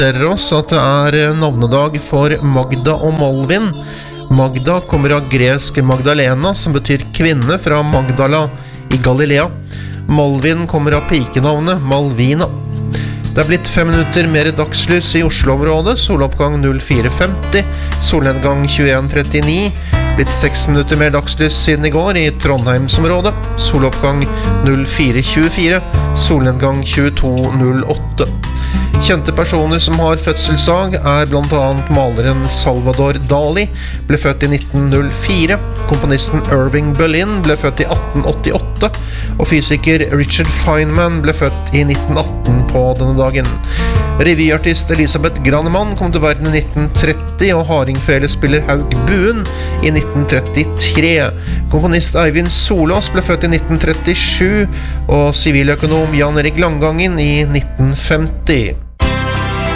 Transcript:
oss at det navnedag for Magda og Malvin. Magda kommer av gresk Magdalena, som betyr kvinne fra Magdala i Galilea. Malvin kommer av pikenavnet Malvina. Det blitt 5 minutter mer dagslys i Oslo-området, soloppgang 04.50, solnedgang 21.39. Blitt 6 minutter mer dagslys siden i går i Trondheimsområdet, soloppgang 04.24, solnedgang 22.08. Kjente personer som har fødselsdag blant annet maleren Salvador Dali, ble født i 1904. Komponisten Irving Berlin ble født i 1888, og fysiker Richard Feynman ble født i 1918 på denne dagen. Revyartist Elisabeth Granemann kom til verden i 1930, og hardingfelespiller Haug Buen i 1933. Komponist Eivind Solås ble født i 1937, og siviløkonom Jan Erik Langgangen i 1950.